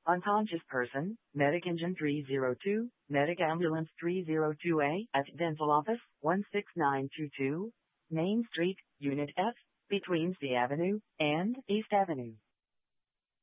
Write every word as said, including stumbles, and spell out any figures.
Unconscious person, Medic Engine three oh two, Medic Ambulance three oh two A at Dental Office one six nine two two, Main Street, Unit F, between C Avenue and East Avenue.